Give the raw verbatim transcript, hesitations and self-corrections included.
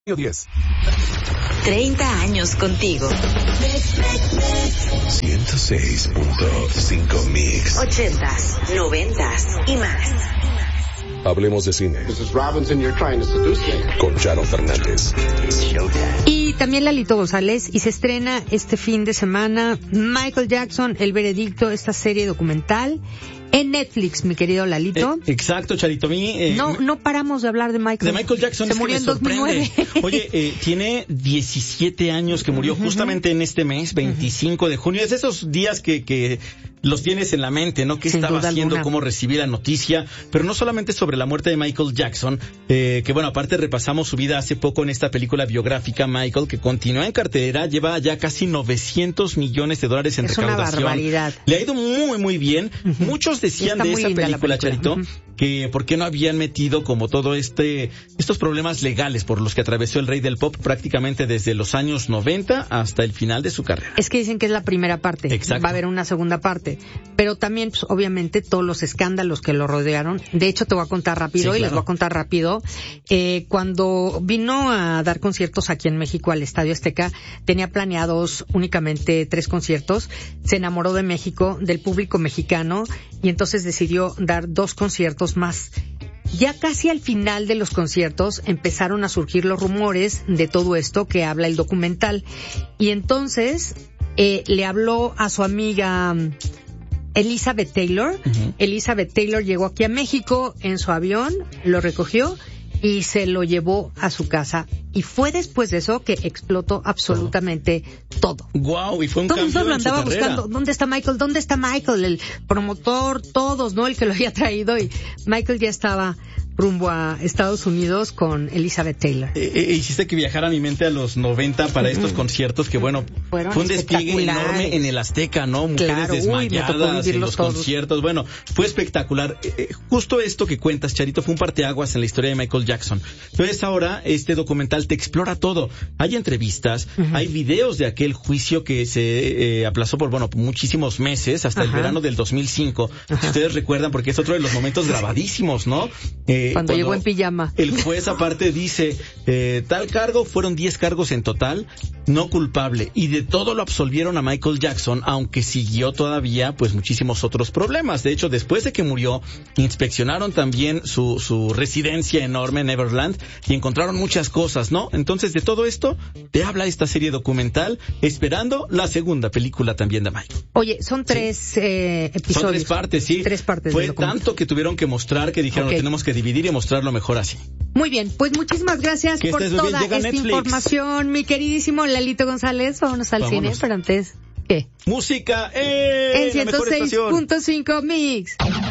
diez. treinta años contigo. ciento seis punto cinco Mix. ochentas, noventas y más. Hablemos de cine. missus Robinson, you're trying to seduce me. Con Charo Fernández. Y también Lalito González, y se estrena este fin de semana Michael Jackson, El Veredicto, esta serie documental en Netflix, mi querido Lalito. Eh, exacto, Charito. A mí, eh, no, no paramos de hablar de Michael. De Michael Jackson. Se es murió que en me dos mil nueve. Oye, eh, tiene diecisiete años que murió uh-huh. justamente en este mes, veinticinco uh-huh. de junio. Es de esos días que, que los tienes en la mente, ¿no? ¿Qué Sin estaba haciendo? Alguna. ¿Cómo recibí la noticia? Pero no solamente sobre la muerte de Michael Jackson, eh, que bueno, aparte repasamos su vida hace poco en esta película biográfica, Michael, que continúa en cartelera, lleva ya casi novecientos millones de dólares en es recaudación. Es una barbaridad. Le ha ido muy, muy bien. Uh-huh. Muchos decían de esa película, película, Charito, uh-huh. que por qué no habían metido como todo este, estos problemas legales por los que atravesó el rey del pop prácticamente desde los años noventa hasta el final de su carrera. Es que dicen que es la primera parte. Exacto. Va a haber una segunda parte. Pero también, pues, obviamente, todos los escándalos que lo rodearon. De hecho, te voy a contar rápido, sí, y claro. les voy a contar rápido. Eh, cuando vino a dar conciertos aquí en México al Estadio Azteca, tenía planeados únicamente tres conciertos. Se enamoró de México, del público mexicano, y entonces decidió dar dos conciertos más. Ya casi al final de los conciertos empezaron a surgir los rumores de todo esto que habla el documental. Y entonces eh, le habló a su amiga Elizabeth Taylor. Uh-huh. Elizabeth Taylor llegó aquí a México en su avión, lo recogió y se lo llevó a su casa. Y fue después de eso que explotó absolutamente todo. Wow, y fue un todo cambio el mundo lo andaba en su carrera. buscando. ¿Dónde está Michael? ¿Dónde está Michael? El promotor, todos, ¿no? El que lo había traído. Y Michael ya estaba rumbo a Estados Unidos con Elizabeth Taylor. Eh, eh, hiciste que viajara mi mente a los noventa para estos mm. conciertos que, bueno, Fueron fue un despliegue enorme en el Azteca, ¿no? Mujeres claro, desmayadas uy, en los todos. conciertos. Bueno, fue espectacular. Eh, justo esto que cuentas, Charito, fue un parteaguas en la historia de Michael Jackson. Entonces ahora este documental te explora todo. Hay entrevistas, uh-huh. hay videos de aquel juicio que se eh, aplazó por, bueno, muchísimos meses, hasta Ajá. el verano del dos mil cinco. Ajá. Si ustedes recuerdan, porque es otro de los momentos grabadísimos, ¿no? Eh, cuando, cuando llegó en pijama. El juez aparte dice, eh, tal cargo, fueron diez cargos en total, no culpable. Y de todo lo absolvieron a Michael Jackson, aunque siguió todavía, pues, muchísimos otros problemas. De hecho, después de que murió, inspeccionaron también su, su residencia enorme en Neverland y encontraron muchas cosas, ¿no? Entonces, de todo esto, te habla esta serie documental, esperando la segunda película también de Michael. Oye, son tres sí. eh, episodios. Son tres partes, sí. Tres partes. Fue tanto que tuvieron que mostrar que dijeron, okay. lo tenemos que dividir y mostrarlo mejor así. Muy bien, pues muchísimas gracias que por toda esta Netflix. información, mi queridísimo Lalito González. Vámonos al Vámonos. cine, pero antes, ¿qué? Música en, en ciento seis punto cinco Mix.